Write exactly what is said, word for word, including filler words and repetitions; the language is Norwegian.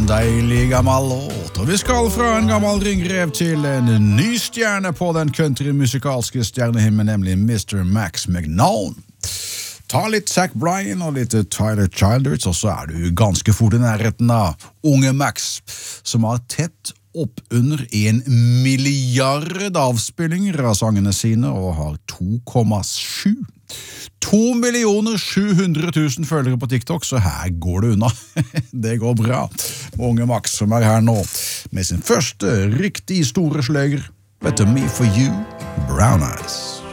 en deilig gammel låt, og vi skal fra en gammel ringrev til en ny stjerne på den country-musikalske stjernehimmelen, nemlig mister Max McNown. Ta litt Zach Bryan og litt Tyler Childers, og så er du ganske fort i nærheten av unge Max, som har tett opp under en milliard avspillinger av sangene sine, og har to komma sju. To millioner sju hundre tusen følgere på TikTok, så her går det unna. Det går bra. Unge Max som er her nå, med sin første riktig store sleger, Better Me For You, Brown Eyes.